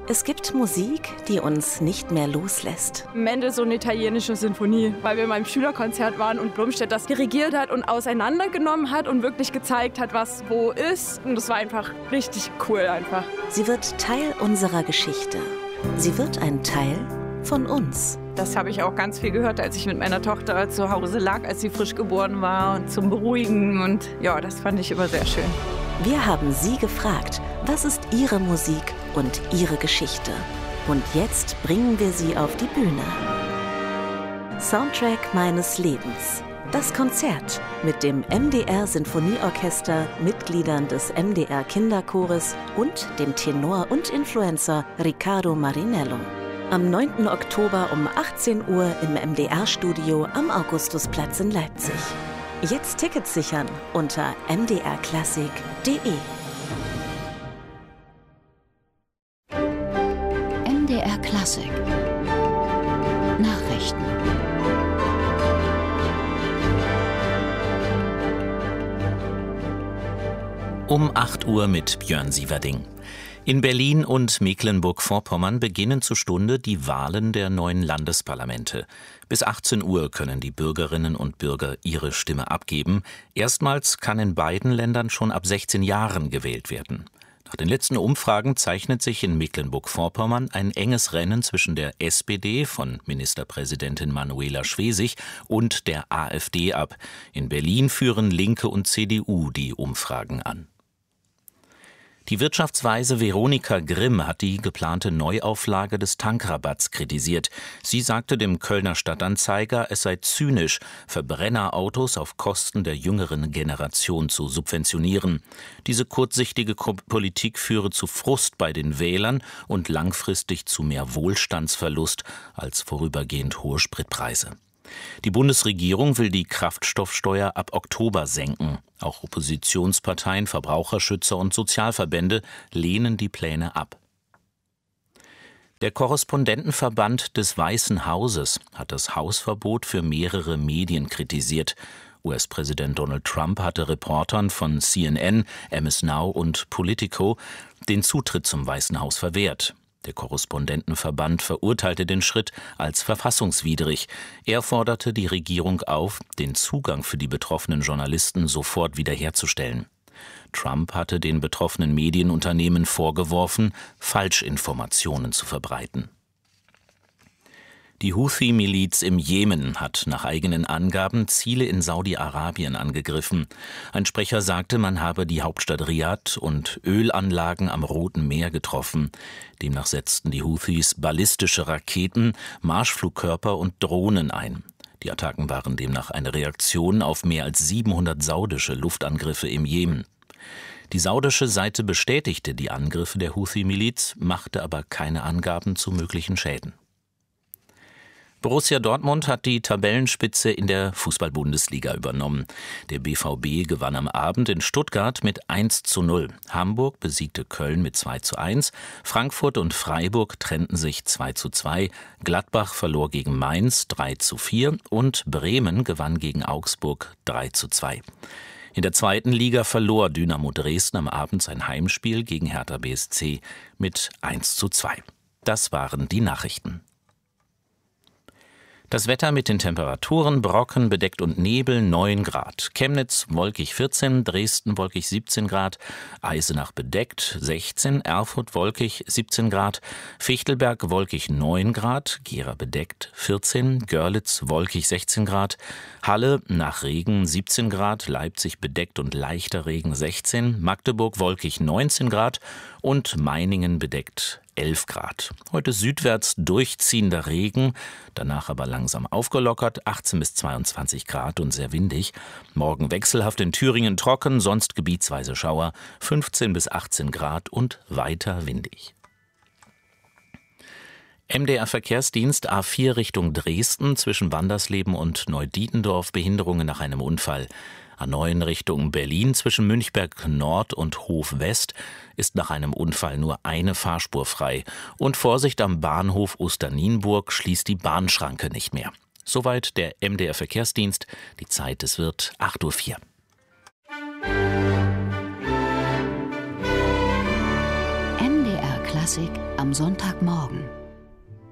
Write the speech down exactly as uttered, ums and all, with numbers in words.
Es gibt Musik, die uns nicht mehr loslässt. Mendelssohn, eine italienische Sinfonie, weil wir mal im Schülerkonzert waren und Blumstedt das dirigiert hat und auseinandergenommen hat und wirklich gezeigt hat, was wo ist. Und das war einfach richtig cool einfach. Sie wird Teil unserer Geschichte. Sie wird ein Teil von uns. Das habe ich auch ganz viel gehört, als ich mit meiner Tochter zu Hause lag, als sie frisch geboren war und zum Beruhigen. Und ja, das fand ich immer sehr schön. Wir haben Sie gefragt, was ist Ihre Musik und Ihre Geschichte? Und jetzt bringen wir sie auf die Bühne. Soundtrack meines Lebens. Das Konzert mit dem M D R Sinfonieorchester, Mitgliedern des M D R Kinderchores und dem Tenor und Influencer Riccardo Marinello. Am neunten Oktober um achtzehn Uhr im M D R-Studio am Augustusplatz in Leipzig. Jetzt Tickets sichern unter m d r klassik punkt de. M D R Klassik Nachrichten. Um acht Uhr mit Björn Sieverding. In Berlin und Mecklenburg-Vorpommern beginnen zur Stunde die Wahlen der neuen Landesparlamente. Bis achtzehn Uhr können die Bürgerinnen und Bürger ihre Stimme abgeben. Erstmals kann in beiden Ländern schon ab sechzehn Jahren gewählt werden. Nach den letzten Umfragen zeichnet sich in Mecklenburg-Vorpommern ein enges Rennen zwischen der S P D von Ministerpräsidentin Manuela Schwesig und der AfD ab. In Berlin führen Linke und C D U die Umfragen an. Die Wirtschaftsweise Veronika Grimm hat die geplante Neuauflage des Tankrabatts kritisiert. Sie sagte dem Kölner Stadtanzeiger, es sei zynisch, Verbrennerautos auf Kosten der jüngeren Generation zu subventionieren. Diese kurzsichtige Politik führe zu Frust bei den Wählern und langfristig zu mehr Wohlstandsverlust als vorübergehend hohe Spritpreise. Die Bundesregierung will die Kraftstoffsteuer ab Oktober senken. Auch Oppositionsparteien, Verbraucherschützer und Sozialverbände lehnen die Pläne ab. Der Korrespondentenverband des Weißen Hauses hat das Hausverbot für mehrere Medien kritisiert. U S-Präsident Donald Trump hatte Reportern von C N N, M S Now und Politico den Zutritt zum Weißen Haus verwehrt. Der Korrespondentenverband verurteilte den Schritt als verfassungswidrig. Er forderte die Regierung auf, den Zugang für die betroffenen Journalisten sofort wiederherzustellen. Trump hatte den betroffenen Medienunternehmen vorgeworfen, Falschinformationen zu verbreiten. Die Houthi-Miliz im Jemen hat nach eigenen Angaben Ziele in Saudi-Arabien angegriffen. Ein Sprecher sagte, man habe die Hauptstadt Riad und Ölanlagen am Roten Meer getroffen. Demnach setzten die Houthis ballistische Raketen, Marschflugkörper und Drohnen ein. Die Attacken waren demnach eine Reaktion auf mehr als siebenhundert saudische Luftangriffe im Jemen. Die saudische Seite bestätigte die Angriffe der Houthi-Miliz, machte aber keine Angaben zu möglichen Schäden. Borussia Dortmund hat die Tabellenspitze in der Fußball-Bundesliga übernommen. Der B V B gewann am Abend in Stuttgart mit eins zu null. Hamburg besiegte Köln mit zwei zu eins. Frankfurt und Freiburg trennten sich zwei zu zwei. Gladbach verlor gegen Mainz drei zu vier und Bremen gewann gegen Augsburg drei zu zwei. In der zweiten Liga verlor Dynamo Dresden am Abend sein Heimspiel gegen Hertha B S C mit eins zu zwei. Das waren die Nachrichten. Das Wetter mit den Temperaturen: Brocken, bedeckt und Nebel neun Grad. Chemnitz wolkig vierzehn, Dresden wolkig siebzehn Grad, Eisenach bedeckt sechzehn, Erfurt wolkig siebzehn Grad, Fichtelberg wolkig neun Grad, Gera bedeckt vierzehn, Görlitz wolkig sechzehn Grad, Halle nach Regen siebzehn Grad, Leipzig bedeckt und leichter Regen sechzehn, Magdeburg wolkig neunzehn Grad und Meiningen bedeckt elf Grad. Heute südwärts durchziehender Regen, danach aber langsam aufgelockert, achtzehn bis zweiundzwanzig Grad und sehr windig. Morgen wechselhaft in Thüringen trocken, sonst gebietsweise Schauer, fünfzehn bis achtzehn Grad und weiter windig. M D R-Verkehrsdienst A vier Richtung Dresden zwischen Wandersleben und Neudietendorf, Behinderungen nach einem Unfall. A neun Richtung Berlin zwischen Münchberg Nord und Hof West ist nach einem Unfall nur eine Fahrspur frei. Und Vorsicht am Bahnhof Osternienburg, schließt die Bahnschranke nicht mehr. Soweit der M D R-Verkehrsdienst. Die Zeit, es wird acht Uhr vier. M D R Klassik am Sonntagmorgen.